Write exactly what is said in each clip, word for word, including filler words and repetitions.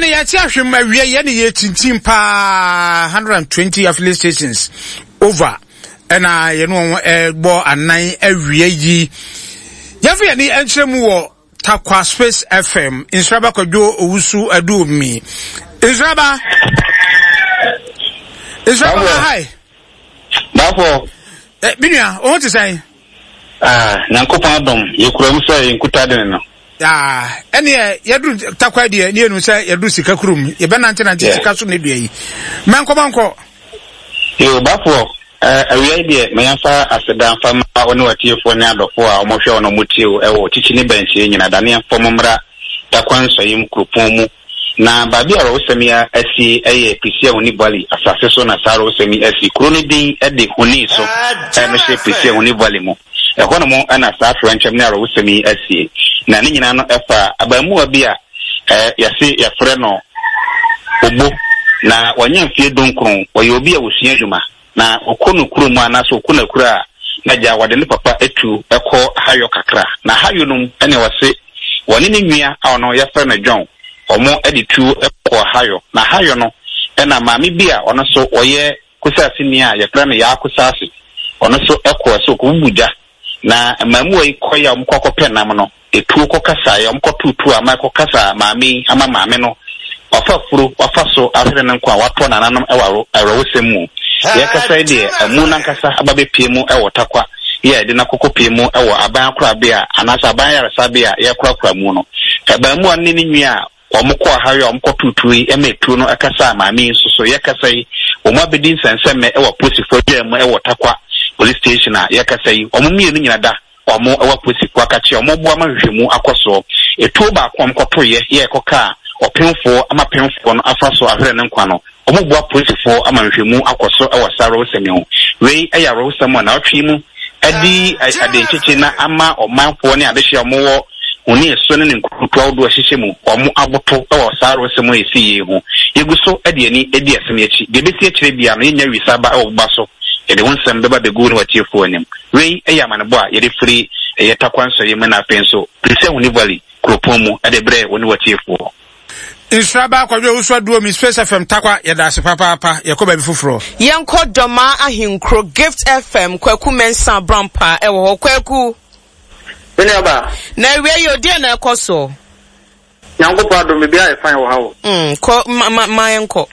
Any Yachim, we are any eighteen pa one hundred twenty affiliate stations over. And I, you know, a boy and nine every year. Yavi any entry more Takwa Space F M in Sraba Kodo Usu Adu me. Israba Israba hi. Therefore, Binia, what to say? Ah, Nankopandom, you could say in Kutadeno. Ah, any Yadu Takwa dear, near no say Yadu Sikakrum, Yabanatan and Jessica Nibi. Manko Manko. You Buffalo, a idea, may answer as a damn farmer on what you for now before our motion on Mutil or teaching bench in Adanian Formumra, Takwan Sayim Krupomu. Na babi a rosemia esi eye pisia unibali asase so na saro semi esi kroni din e de honi so e no she pisia unibali mo e hono mo ana sa franchem na rosemi esi na ni nyina no efa abamu abi a eh yase ya frɛ no obo na wanya mfie donkron oye obi a wosua adwuma na okono kuro mu ana so okona kura na ja wade ne papa etu ekɔ hayo kakra na hayo no ene wase woni ne nwia a ono ya frɛ no John omo editu ekɔ hayo na hayo no ena maami bia ono so oye kusasi ni a ye plan ya kusasi ono so ekɔ so ko buja na mamu yi koya omkɔkɔ penam no etu ko kasa ya omkɔ tutu ama ko kasa maami ama maami no wafa furu wafa so ahre nan kwa wato na nanom ewaro awosemu ye kasa de amu nan kasa ababe piemu ewo takwa ye de na kokɔ piemu ewo aban kora bia anasa aban ya resa bia ye kora kora mu no eba mu anni ni nwia omukɔ hayo omkɔ tutui emetu no ekasa maami nsoso yekasa yi omo abedin senseme ewa posifo dwam ewa takwa police station a yekasa yi omo mienu nyina da omo ewa posifo akachi omo bo ama hwemu akoso etu ba akom kɔto ye ye kɔka opemfo ama pemfo no afaso ahre ne nkwa no omo bo posifo ama hwemu akoso ewa saro semiho wei eya ro semo na otwi mu adi adencheche na ama omanfo ne adehye omo wo oni eso ne nkutu awdo ahyehyɛ mu omo aboto ewo saro semo esi ye hu yeguso ade ani edi asem yachi de besi akire bia no yenya wisa ba ewo ba so ede wonsem beba be go ne watiefo anim wei eya manebo a yede free eye takwanso ye mena penso pese huni valley kropomu ade bre woni watiefo Israba kwa jo uswa duo mi Space F M takwa yeda ase papa papa yakoba bi fufuro yenko doma ahinkro Gift F M kwaku mensa brampa ewo ho kwaku Beneba na we yo de na ekoso yanko pado me bia e fan wo hawo mm ko ma ma yenko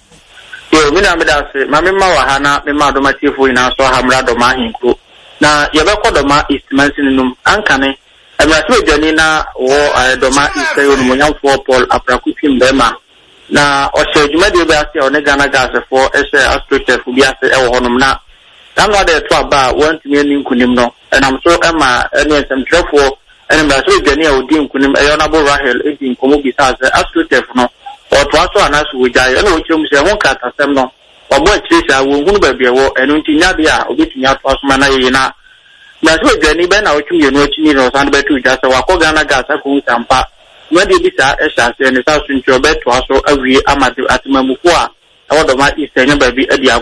yo mi na me da se ma me ma wa ha na me ma do ma tiefo ina so ha mra do ma ahinkro na ye be ko do ma istimansin num ankane Emratu Johnny na wo doma isayo no nyamfo Paul Aprakutim Bema na oshe dwumade be ase one Ghana gas for ese aspect fu bi ase e wo honom na na de to aba wantumi ani nkunim no enam so ema ene nsɛmtrɛfo ene Emratu Johnny a odi nkunim e yona bo Rahel edi nkomo bi sa ase aspect no o to aso anaso wogyae ene wo kyerem se ho kata sem no obo akirisa wo hunu ba bi e wo eno ntinya de a obetumi ato aso ma na ye na na so Johnny be na otu ye no akini no san betu ja se wakɔ Ghana gas akɔ sampa no de bi sa e sha se ne sa sunti obeto aso awie amade atemamuko a awodoma isenya ba bi adi